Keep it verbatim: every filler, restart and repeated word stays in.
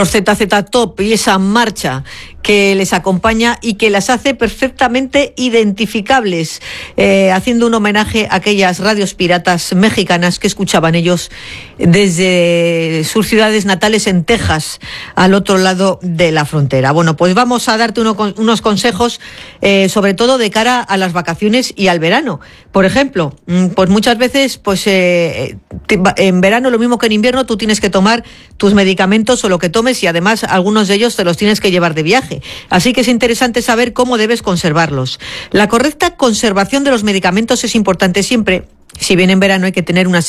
los Z Z Top y esa marcha que les acompaña y que las hace perfectamente identificables, eh, haciendo un homenaje a aquellas radios piratas mexicanas que escuchaban ellos desde sus ciudades natales en Texas, al otro lado de la frontera. Bueno, pues vamos a darte uno, unos consejos, eh, sobre todo de cara a las vacaciones y al verano. Por ejemplo, pues muchas veces, pues eh, en verano, lo mismo que en invierno, tú tienes que tomar tus medicamentos o lo que tomes, y además algunos de ellos te los tienes que llevar de viaje. Así que es interesante saber cómo debes conservarlos. La correcta conservación de los medicamentos es importante siempre. Si bien en verano hay que tener una